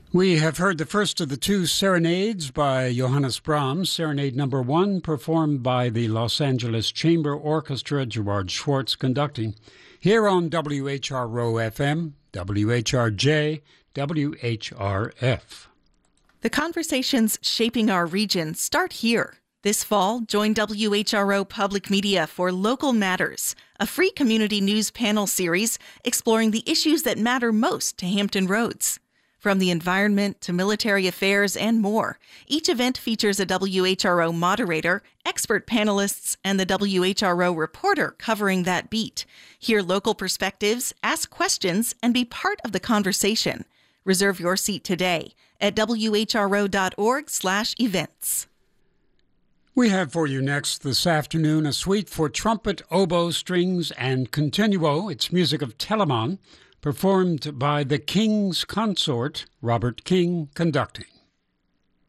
We have heard the first of the two serenades by Johannes Brahms. Serenade number 1, performed by the Los Angeles Chamber Orchestra, Gerard Schwartz conducting, here on WHRO-FM, WHRJ, WHRF. The conversations shaping our region start here. This fall, join WHRO Public Media for Local Matters, a free community news panel series exploring the issues that matter most to Hampton Roads. From the environment to military affairs and more, each event features a WHRO moderator, expert panelists, and the WHRO reporter covering that beat. Hear local perspectives, ask questions, and be part of the conversation. Reserve your seat today at whro.org/events. We have for you next this afternoon a suite for trumpet, oboe, strings, and continuo. It's music of Telemann, performed by the King's Consort, Robert King conducting.